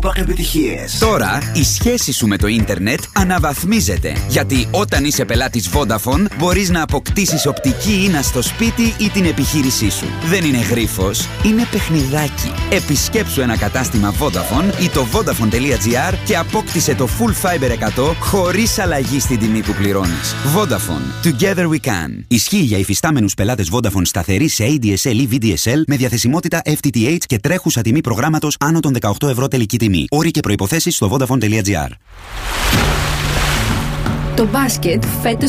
επιτυχίες. Τώρα η σχέση σου με το ίντερνετ αναβαθμίζεται. Γιατί όταν είσαι πελάτης Vodafone μπορείς να αποκτήσεις οπτική ίνα στο σπίτι ή την επιχείρησή σου. Δεν είναι γρίφος, είναι παιχνιδάκι. Επισκέψου ένα κατάστημα Vodafone ή το Vodafone.gr και απόκτησε το Full Fiber 100 χωρίς αλλαγή στην τιμή που πληρώνεις. Vodafone. Together we can. Ισχύει για υφιστάμενους πελάτες Vodafone σταθερή σε ADSL ή VDSL με διαθεσιμότητα FTTH και τρέχουσα τιμή προγράμματος άνω των 18 ευρώ τελική τιμή. Όροι και προϋποθέσεις στο Vodafone.gr. Το μπάσκετ φέτος